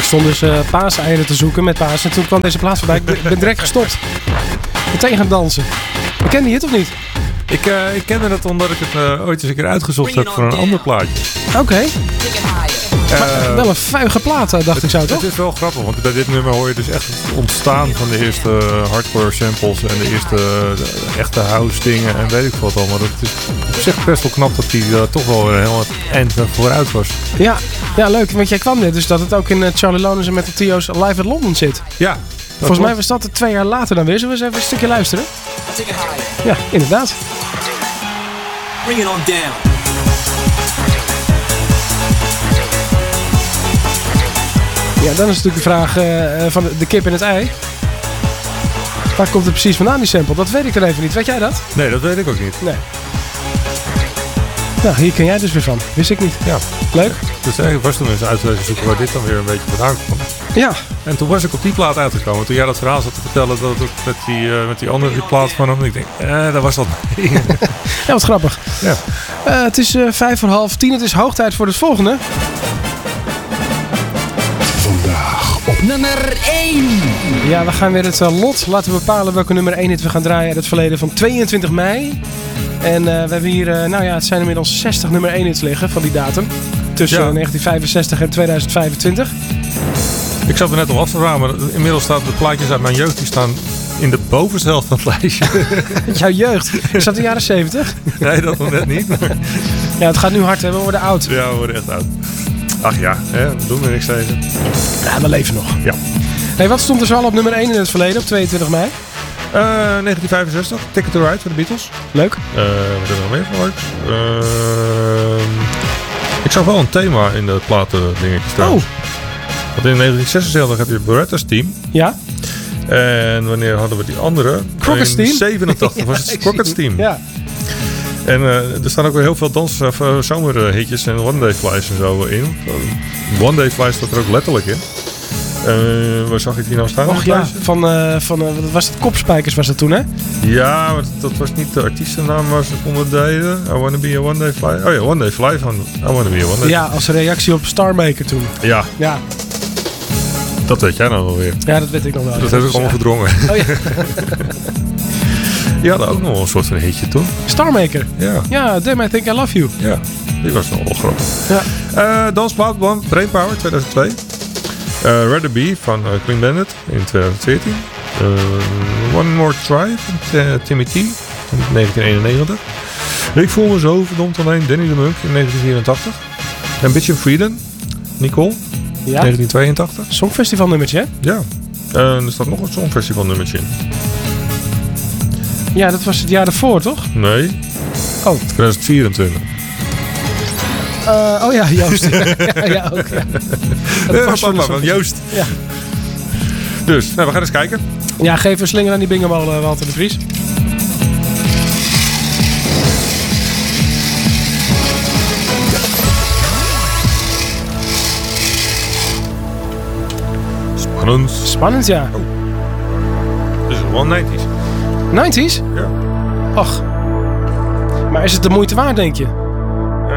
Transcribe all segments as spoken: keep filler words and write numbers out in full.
ik stond dus uh, paaseieren te zoeken met paas. En toen kwam deze plaats voorbij. Ik ben, ik ben direct gestopt. Meteen gaan dansen. Ken je het of niet? Ik, uh, ik kende het omdat ik het uh, ooit eens een keer uitgezocht heb voor een ander plaatje. Oké. Okay. Uh, wel een vuige plaat, dacht het, ik zo, toch? Het is wel grappig, want bij dit nummer hoor je dus echt het ontstaan van de eerste hardcore samples en de eerste de echte house dingen en weet ik wat allemaal. Dat is op zich best wel knap dat hij uh, toch wel een heel eind vooruit was. Ja, ja, leuk, want jij kwam net dus dat het ook in uh, Charlie Lones en Metal Tio's Live at London zit. Ja. Volgens mij was dat er twee jaar later dan weer. Zullen we eens even een stukje luisteren? Ja, inderdaad. Bring it on down. Ja, dan is natuurlijk de vraag uh, van de kip en het ei. Waar komt het precies vandaan, die sample? Dat weet ik er even niet. Weet jij dat? Nee, dat weet ik ook niet. Nee. Nou, hier ken jij dus weer van. Wist ik niet. Ja. Leuk. Dus eigenlijk was toen eens uit te zoeken waar dit dan weer een beetje vandaan kwam. Ja. En toen was ik op die plaat uitgekomen. Toen jij dat verhaal zat te vertellen dat het met die, uh, met die andere die plaat van hem. Ik denk, eh, daar was dat. Ja, wat grappig. Ja. Uh, het is uh, vijf voor half tien. Het is hoog tijd voor het volgende. Vandaag op nummer één. Ja, we gaan weer het uh, lot laten bepalen welke nummer één hit we gaan draaien uit het verleden van tweeëntwintig mei. En uh, we hebben hier, uh, nou ja, het zijn inmiddels zestig nummer één hits liggen van die datum. Tussen ja. negentien vijfenzestig en tweeduizend vijfentwintig. Ik zat er net al af te vragen, maar inmiddels staan de plaatjes uit mijn jeugd, die staan in de bovenste helft van het lijstje. Jouw jeugd? Is dat de jaren zeventig? Nee, dat nog net niet. Maar... Ja, het gaat nu hard, hè? We worden oud. Ja, we worden echt oud. Ach ja, hè, we doen er niks tegen. Ja, we leven nog. Ja. Hey, wat stond er zo al op nummer één in het verleden, op tweeëntwintig mei? Uh, negentien vijfenzestig, Ticket to Ride van de Beatles. Leuk. Uh, wat hebben we nog meer van leuks? Uh, ik zag wel een thema in de platen dingetjes trouwens. Oh. Want in negentien zesenzeventig heb je Beretta's Team. Ja. En wanneer hadden we die andere? Crockett's Team. In zevenentachtig ja, was het Crockett's Team. Ja. En uh, er staan ook weer heel veel dans- of uh, zomerhitjes en One Day Flies en zo in. One Day Flies staat er ook letterlijk in. Uh, waar zag ik die nou staan? Och ja, van, uh, van uh, wat was het? Kopspijkers was dat toen, hè? Ja, maar dat was niet de artiestennaam waar ze het onder deden. I Wanna Be a One Day Fly. Oh ja, One Day Fly van I Wanna Be a One Day. Ja, als reactie op Starmaker toen. Ja. Ja. Dat weet jij nou wel weer. Ja, dat weet ik nog wel. Dat heb ik allemaal ja. verdrongen. Oh ja. Die hadden ook nog wel een soort van hitje toen. Starmaker? Ja. Ja, Damn I Think I Love You. Ja, die was nog wel grappig. Ja. Uh, Dansplaat, Brainpower tweeduizend twee. Uh, Rather Be van uh, Clean Bandit in tweeduizend veertien. Uh, One More Try van uh, Timmy T in negentien eenennegentig. Ik voel me zo verdomd alleen, Danny de Munk in negentien vierentachtig. Ambition Freedom, Nicole, ja. negentien tweeëntachtig. Songfestival nummertje, hè? Ja. Uh, er staat nog een Songfestival nummertje in. Ja, dat was het jaar ervoor, toch? Nee. Oh. tweeduizend vierentwintig. Uh, oh ja, Joost. ja, ja, ook. Ja. Ja, papa van Joost. Ja. Dus, nou, we gaan eens kijken. Ja, geef een slinger aan die bingomolen, Walter de Vries. Spannend. Spannend, ja. Oh. Dit is wel negentig. negentig? Ja. Och. Maar is het de moeite waard, denk je? Uh,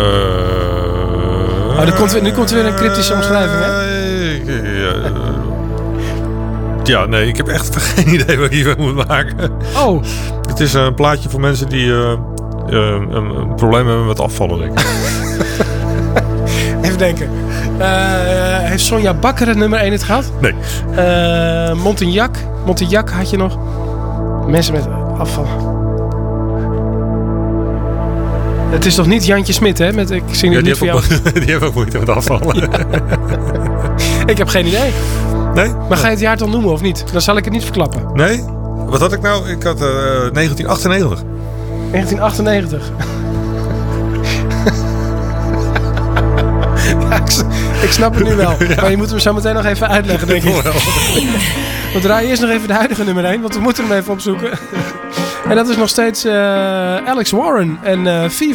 oh, nu, komt weer, nu komt er weer een cryptische omschrijving, hè? Uh, ja, uh, ja, nee, ik heb echt geen idee wat ik hiervan moet maken. Oh. Het is een plaatje voor mensen die uh, uh, een, een probleem hebben met afvallen, denk ik. Even denken. Uh, heeft Sonja Bakker het nummer één het gehad? Nee. Uh, Montignac. Montignac had je nog. Mensen met afval. Het is toch niet Jantje Smit, hè? Met, ik zie ja, het die niet voor jou. Ook, die hebben ook moeite met afvallen. Ja. Ik heb geen idee. Nee? Maar ga je het jaar dan noemen of niet? Dan zal ik het niet verklappen. Nee? Wat had ik nou? Ik had uh, negentien achtennegentig. negentien achtennegentig. Ja, ik, ik snap het nu wel. Ja. Maar je moet hem zo meteen nog even uitleggen, denk ik. We draaien eerst nog even de huidige nummer één, want we moeten hem even opzoeken. En dat is nog steeds uh, Alex Warren en uh, Fever.